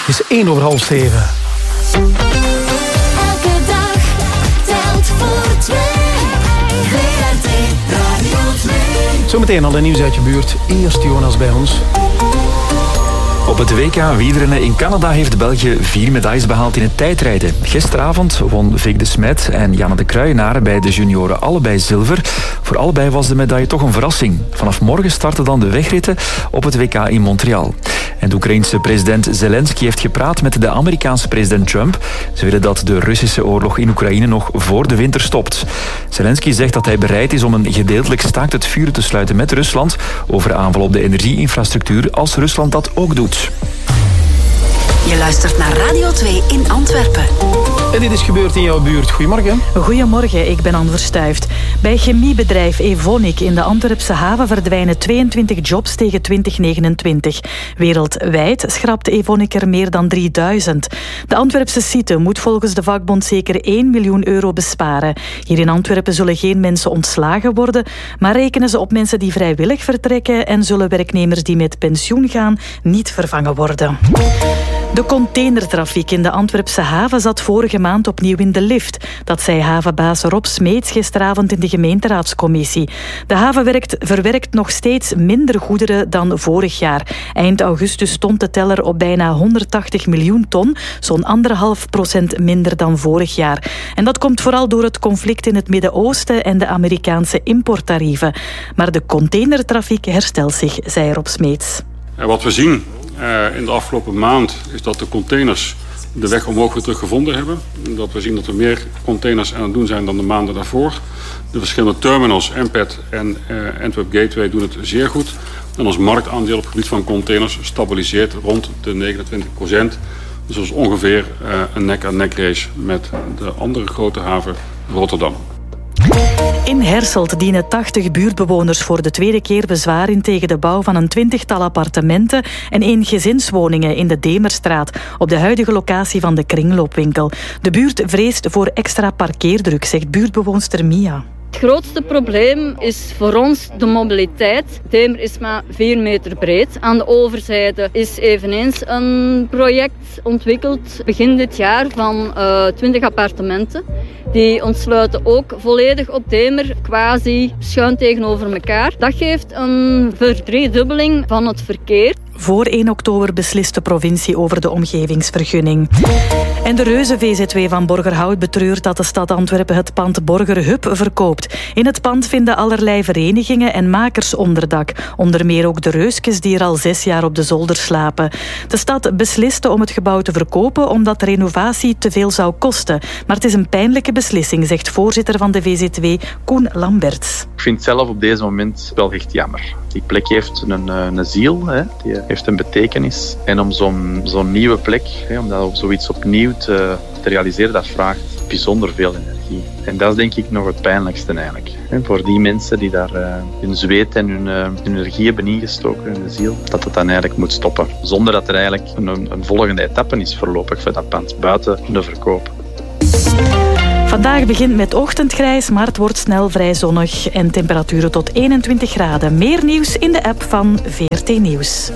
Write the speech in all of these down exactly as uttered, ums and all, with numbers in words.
is één over half zeven. Elke dag telt voor twee. V R T Radio twee. Zometeen al de nieuws uit je buurt. Eerst Jonas bij ons. Op het W K wielrennen in Canada heeft België vier medailles behaald in het tijdrijden. Gisteravond won Vic de Smet en Janne de Kruijenaar bij de junioren allebei zilver. Voor allebei was de medaille toch een verrassing. Vanaf morgen starten dan de wegritten op het W K in Montreal. En de Oekraïense president Zelensky heeft gepraat met de Amerikaanse president Trump. Ze willen dat de Russische oorlog in Oekraïne nog voor de winter stopt. Zelensky zegt dat hij bereid is om een gedeeltelijk staakt het vuren te sluiten met Rusland over aanval op de energieinfrastructuur als Rusland dat ook doet. Je luistert naar Radio twee in Antwerpen. En dit is gebeurd in jouw buurt. Goedemorgen. Goedemorgen, ik ben Anne Verstuift. Bij chemiebedrijf Evonik in de Antwerpse haven verdwijnen tweeëntwintig jobs tegen twintig negenentwintig. Wereldwijd schrapt Evonik er meer dan drieduizend. De Antwerpse site moet volgens de vakbond zeker één miljoen euro besparen. Hier in Antwerpen zullen geen mensen ontslagen worden, maar rekenen ze op mensen die vrijwillig vertrekken en zullen werknemers die met pensioen gaan niet vervangen worden. De containertrafiek in de Antwerpse haven zat vorige maand opnieuw in de lift. Dat zei havenbaas Rob Smeets gisteravond in de gemeenteraadscommissie. De haven werkt, verwerkt nog steeds minder goederen dan vorig jaar. Eind augustus stond de teller op bijna honderdtachtig miljoen ton, zo'n anderhalf procent minder dan vorig jaar. En dat komt vooral door het conflict in het Midden-Oosten en de Amerikaanse importtarieven. Maar de containertrafiek herstelt zich, zei Rob Smeets. En wat we zien uh, in de afgelopen maand is dat de containers de weg omhoog weer teruggevonden hebben. Dat we zien dat er meer containers aan het doen zijn dan de maanden daarvoor. De verschillende terminals, M P E T en uh, Antwerp Gateway, doen het zeer goed. En ons marktaandeel op het gebied van containers stabiliseert rond de negenentwintig procent. Dus dat is ongeveer uh, een nek-aan-nek race met de andere grote haven Rotterdam. In Herselt dienen tachtig buurtbewoners voor de tweede keer bezwaar in tegen de bouw van een twintigtal appartementen en één gezinswoningen in de Demerstraat, op de huidige locatie van de kringloopwinkel. De buurt vreest voor extra parkeerdruk, zegt buurtbewoonster Mia. Het grootste probleem is voor ons de mobiliteit. Demer is maar vier meter breed. Aan de overzijde is eveneens een project ontwikkeld begin dit jaar van uh, twintig appartementen. Die ontsluiten ook volledig op Demer, quasi schuin tegenover elkaar. Dat geeft een verdriedubbeling van het verkeer. Voor één oktober beslist de provincie over de omgevingsvergunning. En de reuze V Z W van Borgerhout betreurt dat de stad Antwerpen het pand Borgerhub verkoopt. In het pand vinden allerlei verenigingen en makers onderdak. Onder meer ook de Reuskes die er al zes jaar op de zolder slapen. De stad besliste om het gebouw te verkopen omdat de renovatie te veel zou kosten. Maar het is een pijnlijke beslissing, zegt voorzitter van de V Z W, Koen Lamberts. Ik vind het zelf op deze moment wel echt jammer. Die plek heeft een, een ziel, hè. Die heeft een betekenis. En om zo'n, zo'n nieuwe plek, hè, om dat, zoiets opnieuw te, te realiseren, dat vraagt bijzonder veel energie. En dat is denk ik nog het pijnlijkste eigenlijk. Hè. Voor die mensen die daar uh, hun zweet en hun, uh, hun energie hebben ingestoken, hun ziel, dat het dan eigenlijk moet stoppen. Zonder dat er eigenlijk een, een volgende etappe is voorlopig voor dat pand buiten de verkoop. Vandaag begint met ochtendgrijs, maar het wordt snel vrij zonnig en temperaturen tot eenentwintig graden. Meer nieuws in de app van V R T Nieuws.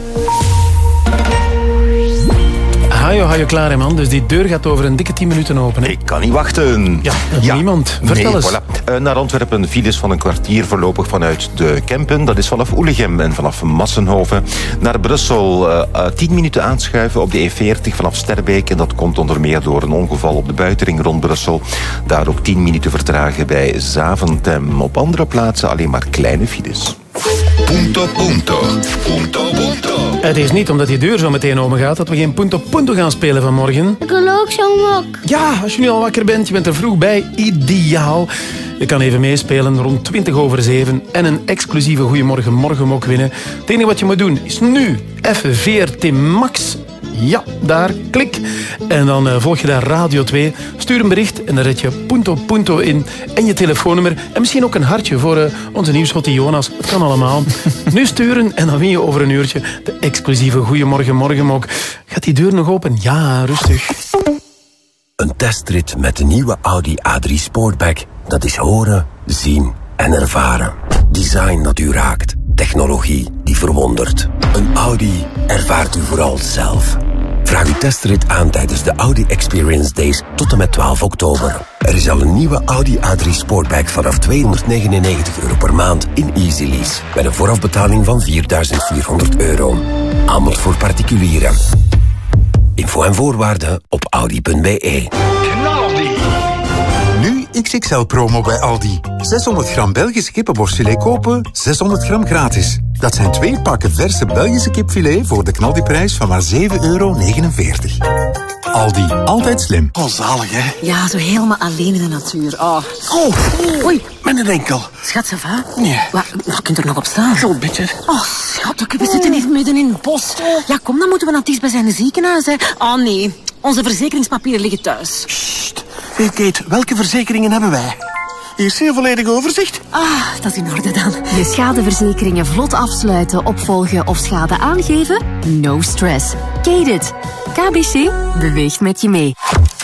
Hajo, hajo, klaar hè man. Dus die deur gaat over een dikke tien minuten open. Hè? Ik kan niet wachten. Ja, ja. Niemand. Vertel nee, eens. Voilà. Uh, naar Antwerpen files van een kwartier voorlopig vanuit de Kempen. Dat is vanaf Oelegem en vanaf Massenhoven. Naar Brussel uh, uh, tien minuten aanschuiven op de E veertig vanaf Sterbeek. En dat komt onder meer door een ongeval op de buitenring rond Brussel. Daar ook tien minuten vertragen bij Zaventem. Op andere plaatsen alleen maar kleine files. Punto, punto. Punto, punto. Het is niet omdat die deur zo meteen open gaat dat we geen punto punto gaan spelen vanmorgen. Ik wil ook zo'n mok. Ja, als je nu al wakker bent, je bent er vroeg bij, ideaal. Je kan even meespelen rond twintig over zeven en een exclusieve Goeiemorgen Morgenmok winnen. Het enige wat je moet doen is nu even V R T Max. Ja, daar, klik. En dan uh, volg je daar Radio twee. Stuur een bericht en dan zet je punto punto in en je telefoonnummer. En misschien ook een hartje voor uh, onze nieuwschotte Jonas. Het kan allemaal. Nu sturen en dan win je over een uurtje de exclusieve Goeiemorgen Morgenmok. Gaat die deur nog open? Ja, rustig. Een testrit met de nieuwe Audi A drie Sportback. Dat is horen, zien en ervaren. Design dat u raakt. Technologie die verwondert. Een Audi ervaart u vooral zelf. Vraag uw testrit aan tijdens de Audi Experience Days tot en met twaalf oktober. Er is al een nieuwe Audi A drie Sportback vanaf tweehonderdnegenennegentig euro per maand in Easy Lease. Met een voorafbetaling van vierduizend vierhonderd euro. Aanbod voor particulieren. Info en voorwaarden op audi punt b e. Nu X X L-promo bij Aldi. zeshonderd gram Belgische kippenborstfilet kopen, zeshonderd gram gratis. Dat zijn twee pakken verse Belgische kipfilet voor de knaldiprijs van maar zeven euro negenenveertig. Aldi, altijd slim. Oh, zalig, hè? Ja, zo helemaal alleen in de natuur. Oh, Oh, oei. met een enkel. Schat, ça va? Nee. Waar, waar kunt er nog op staan? Zo'n beetje. Oh, schat, we zitten hier midden in het bos. Ja, kom, dan moeten we naar het dichtstbijzijnde ziekenhuis, hè. Oh, nee. Onze verzekeringspapieren liggen thuis. Sst. Hey, Kate, welke verzekeringen hebben wij? Hier is een volledig overzicht. Ah, dat is in orde dan. Je schadeverzekeringen vlot afsluiten, opvolgen of schade aangeven? No stress. Kate it. K B C beweegt met je mee.